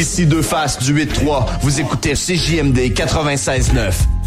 Ici Deux Faces du 8-3. Vous écoutez CJMD 96.9.